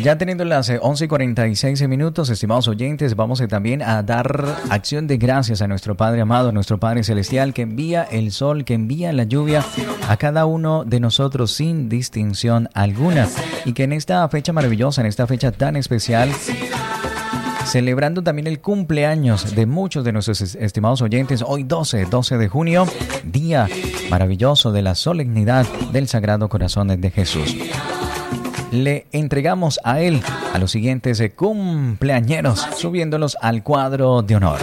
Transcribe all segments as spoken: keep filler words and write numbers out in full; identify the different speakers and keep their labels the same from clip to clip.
Speaker 1: Ya teniendo las once y cuarenta y seis minutos, estimados oyentes, vamos a también a dar acción de gracias a nuestro Padre amado, a nuestro Padre celestial, que envía el sol, que envía la lluvia a cada uno de nosotros sin distinción alguna. Y que en esta fecha maravillosa, en esta fecha tan especial, celebrando también el cumpleaños de muchos de nuestros estimados oyentes, hoy doce, doce de junio, día maravilloso de la solemnidad del Sagrado Corazón de Jesús. Le entregamos a él a los siguientes cumpleañeros, subiéndolos al cuadro de honor.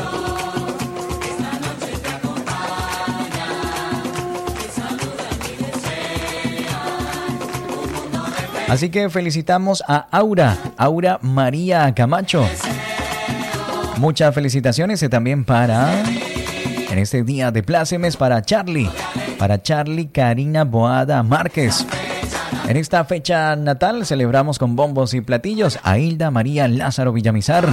Speaker 1: Así que felicitamos a Aura, Aura María Camacho. Muchas felicitaciones también para, en este día de plácemes, para Charlie, para Charlie Karina Boada Márquez. En esta fecha natal celebramos con bombos y platillos a Hilda María Lázaro Villamizar.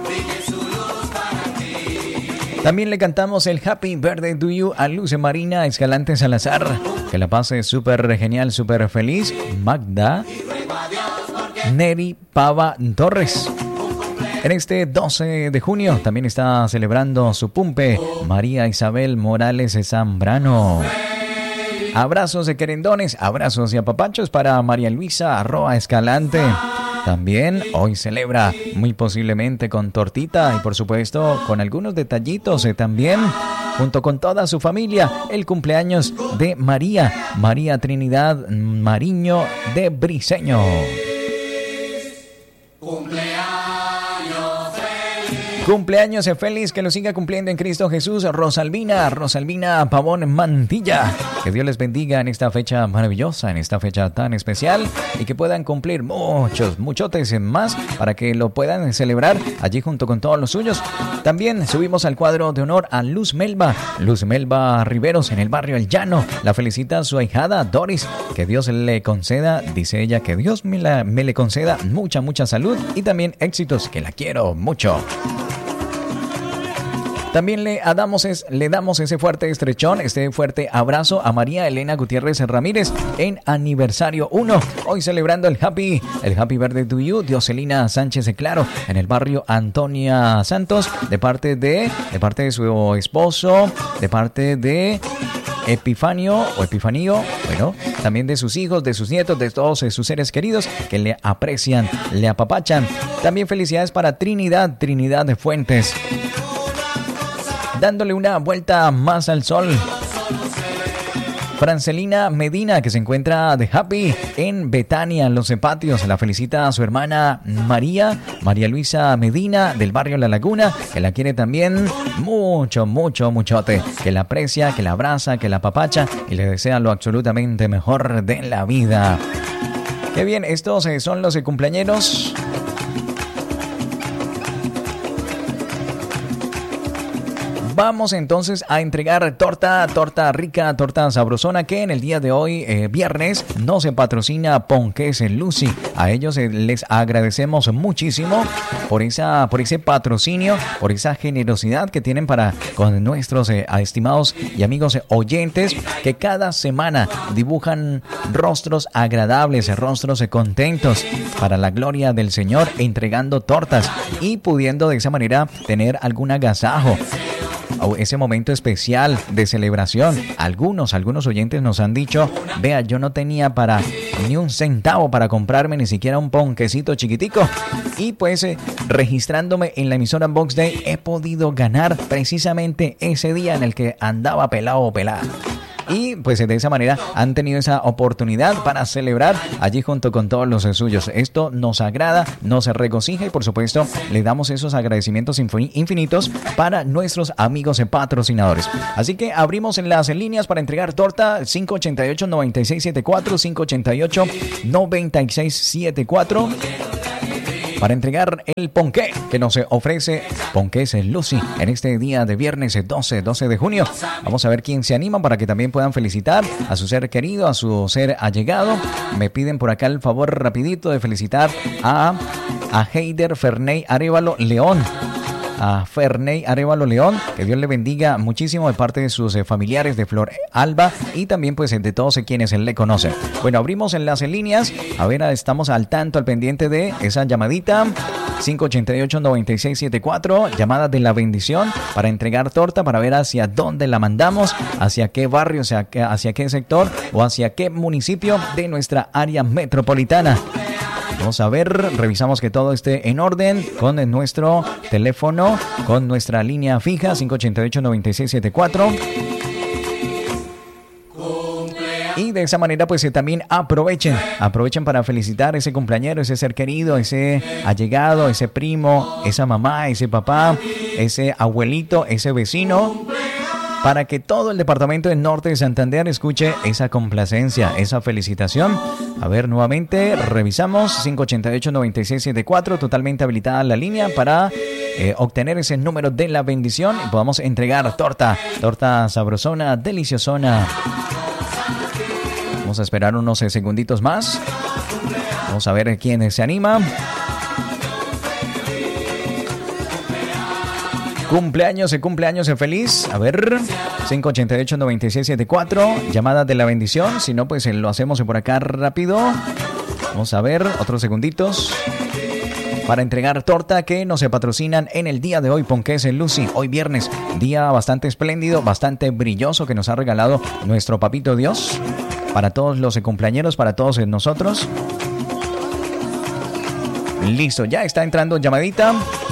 Speaker 1: También le cantamos el Happy Birthday to You a Luce Marina Escalante Salazar. Que la pase súper genial, súper feliz. Magda Neri Pava Torres. En este doce de junio también está celebrando su cumple María Isabel Morales Zambrano. Abrazos de querendones, abrazos y apapachos para María Luisa Arroa Escalante. También hoy celebra muy posiblemente con tortita y por supuesto con algunos detallitos eh, también junto con toda su familia el cumpleaños de María, María Trinidad Mariño de Briceño. Cumpleaños feliz, que lo siga cumpliendo en Cristo Jesús, Rosalvina, Rosalvina Pavón Mantilla. Que Dios les bendiga en esta fecha maravillosa, en esta fecha tan especial y que puedan cumplir muchos, muchotes más para que lo puedan celebrar allí junto con todos los suyos. También subimos al cuadro de honor a Luz Melba, Luz Melba Riveros en el barrio El Llano. La felicita su ahijada Doris. Que Dios le conceda, dice ella, que Dios me, la, me le conceda mucha, mucha salud y también éxitos, que la quiero mucho. También le damos, es, le damos ese fuerte estrechón, este fuerte abrazo a María Elena Gutiérrez Ramírez en aniversario uno. Hoy celebrando el Happy, el Happy Birthday to You, Dioselina Sánchez de Claro, en el barrio Antonia Santos, de parte de, de parte de su esposo, de parte de Epifanio o Epifanio, bueno, también de sus hijos, de sus nietos, de todos sus seres queridos que le aprecian, le apapachan. También felicidades para Trinidad, Trinidad de Fuentes, dándole una vuelta más al sol. Francelina Medina, que se encuentra de Happy en Betania, Los Patios. La felicita a su hermana María, María Luisa Medina, del barrio La Laguna, que la quiere también mucho, mucho, muchote. Que la aprecia, que la abraza, que la apapacha y le desea lo absolutamente mejor de la vida. Qué bien, estos son los cumpleañeros. Vamos entonces a entregar torta, torta rica, torta sabrosona, que en el día de hoy, eh, viernes, no se patrocina Ponques Lucy. A ellos eh, les agradecemos muchísimo por esa, por ese patrocinio, por esa generosidad que tienen para con nuestros eh, estimados y amigos eh, oyentes, que cada semana dibujan rostros agradables, rostros eh, contentos para la gloria del Señor, entregando tortas y pudiendo de esa manera tener algún agasajo. Ese momento especial de celebración. Algunos, algunos oyentes nos han dicho: vea, yo no tenía para ni un centavo para comprarme ni siquiera un ponquecito chiquitico. Y pues eh, registrándome en la emisora Box Day he podido ganar precisamente ese día en el que andaba pelado o pelada. Y pues de esa manera han tenido esa oportunidad para celebrar allí junto con todos los suyos. Esto nos agrada, nos regocija y por supuesto le damos esos agradecimientos infinitos para nuestros amigos patrocinadores. Así que abrimos en las líneas para entregar torta cinco ocho ocho, nueve seis siete cuatro, cinco ocho ocho, nueve seis siete cuatro. Para entregar el ponqué que nos ofrece Ponques Lucy en este día de viernes doce, doce de junio. Vamos a ver quién se anima para que también puedan felicitar a su ser querido, a su ser allegado. Me piden por acá el favor rapidito de felicitar a, a Heider Ferney Arevalo León, a Ferney Arevalo León, que Dios le bendiga muchísimo de parte de sus eh, familiares de Flor Alba y también pues de todos quienes le conocen. Bueno, abrimos enlace en líneas, a ver, estamos al tanto, al pendiente de esa llamadita. cinco ocho ocho, nueve seis siete cuatro, llamada de la bendición para entregar torta, para ver hacia dónde la mandamos, hacia qué barrio, hacia qué, hacia qué sector o hacia qué municipio de nuestra área metropolitana. Vamos a ver, revisamos que todo esté en orden con nuestro teléfono, con nuestra línea fija cinco ocho ocho, nueve seis siete cuatro. Y de esa manera pues eh, también aprovechen, aprovechen para felicitar a ese cumpleañero, ese ser querido, ese allegado, ese primo, esa mamá, ese papá, ese abuelito, ese vecino, para que todo el departamento del norte de Santander escuche esa complacencia, esa felicitación. A ver, nuevamente revisamos cinco ocho ocho, nueve seis siete cuatro, totalmente habilitada la línea para eh, obtener ese número de la bendición y podamos entregar torta, torta sabrosona, deliciosona. Vamos a esperar unos segunditos más. Vamos a ver quién se anima. Cumpleaños, cumpleaños feliz. A ver, cinco ocho ocho, nueve seis siete cuatro. Llamada de la bendición. Si no, pues lo hacemos por acá rápido. Vamos a ver, otros segunditos para entregar torta que nos se patrocinan en el día de hoy. Ponqués Lucy, hoy viernes, día bastante espléndido, bastante brilloso que nos ha regalado nuestro papito Dios. Para todos los cumpleañeros, para todos nosotros. Listo, ya está entrando llamadita.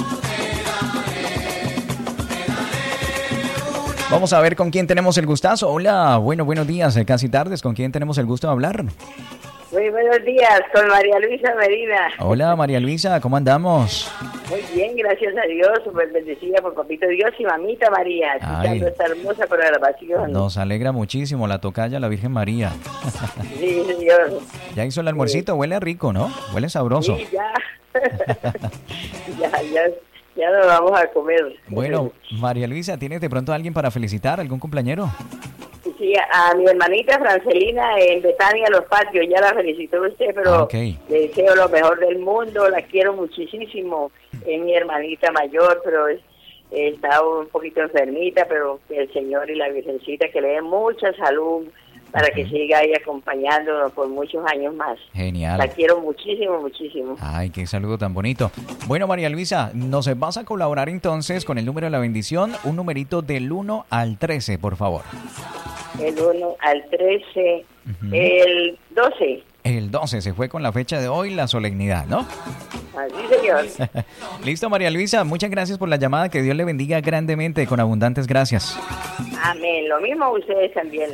Speaker 1: Vamos a ver con quién tenemos el gustazo. Hola, bueno, buenos días, casi tardes. ¿Con quién tenemos el gusto de hablar?
Speaker 2: Muy buenos días, con María Luisa Medina.
Speaker 1: Hola, María Luisa, ¿cómo andamos?
Speaker 2: Muy bien, gracias a Dios, súper bendecida por papito Dios y mamita María, escuchando esta hermosa programación.
Speaker 1: Nos alegra muchísimo la tocaya, la Virgen María.
Speaker 2: Sí, señor.
Speaker 1: ¿Ya hizo el almuercito? Huele rico, ¿no? Huele sabroso.
Speaker 2: Sí, ya. ya, ya, ya nos vamos a comer.
Speaker 1: Bueno, María Luisa, ¿tienes de pronto a alguien para felicitar, algún cumpleañero?
Speaker 2: Sí, a mi hermanita Francelina en Betania Los Patios, ya la felicitó usted, pero
Speaker 1: ah, okay.
Speaker 2: Le deseo lo mejor del mundo, la quiero muchísimo, es mi hermanita mayor, pero es, está un poquito enfermita, pero que el Señor y la Virgencita que le den mucha salud para okay. que siga ahí acompañándonos por muchos años más.
Speaker 1: Genial.
Speaker 2: La quiero muchísimo, muchísimo.
Speaker 1: Ay, qué saludo tan bonito. Bueno, María Luisa, nos vas a colaborar entonces con el número de la bendición, un numerito del uno al trece, por favor.
Speaker 2: El uno al trece, uh-huh. El doce.
Speaker 1: El doce, se fue con la fecha de hoy, la solemnidad, ¿no?
Speaker 2: Así, señor.
Speaker 1: Listo, María Luisa, muchas gracias por la llamada, que Dios le bendiga grandemente, con abundantes gracias.
Speaker 2: Amén, lo mismo a ustedes también.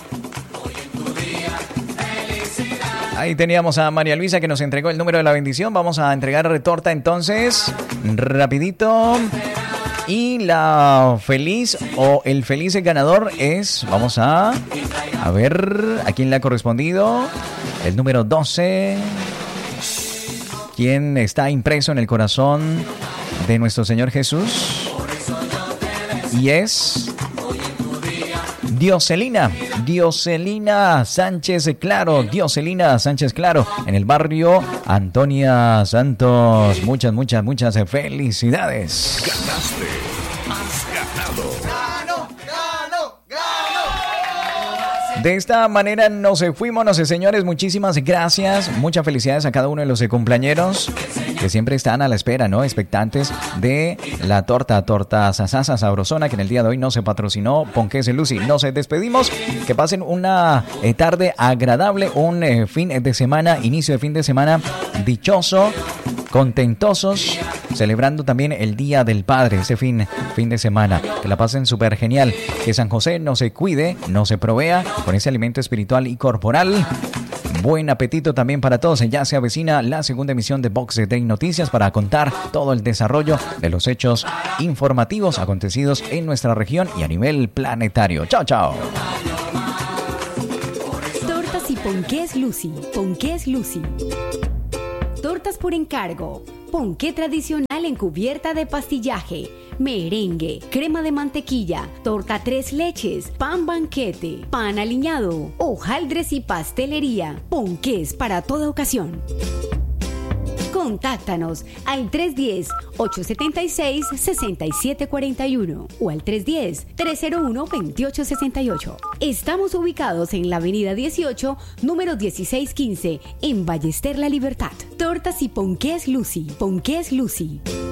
Speaker 1: Ahí teníamos a María Luisa que nos entregó el número de la bendición. Vamos a entregar torta entonces, rapidito. Y la feliz o el feliz ganador es, vamos a, a ver a quién le ha correspondido, el número doce, quien está impreso en el corazón de nuestro Señor Jesús, y es Dioselina, Dioselina Sánchez Claro, Dioselina Sánchez Claro, en el barrio Antonia Santos. Muchas, muchas, muchas felicidades.
Speaker 3: Ganaste, has ganado.
Speaker 4: Gano, gano, gano.
Speaker 1: De esta manera nos fuimos, no sé, señores, muchísimas gracias, muchas felicidades a cada uno de los cumpleañeros que siempre están a la espera, ¿no? Expectantes de la torta, torta sasasa sabrosona, que en el día de hoy no se patrocinó Ponqués Lucy. Nos despedimos, que pasen una eh, tarde agradable, un eh, fin de semana, inicio de fin de semana dichoso, contentosos, celebrando también el Día del Padre, ese fin, fin de semana. Que la pasen súper genial, que San José nos se cuide, nos se provea con ese alimento espiritual y corporal. Buen apetito también para todos. Ya se avecina la segunda emisión de Box Day Noticias para contar todo el desarrollo de los hechos informativos acontecidos en nuestra región y a nivel planetario. Chao, chao.
Speaker 5: Tortas y Ponqués Lucy. Ponqués Lucy. Tortas por encargo. Ponqué tradicional en cubierta de pastillaje, merengue, crema de mantequilla, torta tres leches, pan banquete, pan aliñado, hojaldres y pastelería. Ponqués para toda ocasión. Contáctanos al tres uno cero, ocho siete seis, seis siete cuatro uno o al tres uno cero, tres cero uno, dos ocho seis ocho. Estamos ubicados en la avenida dieciocho, número dieciséis quince, en Ballester La Libertad. Tortas y Ponqués Lucy. Ponqués Lucy.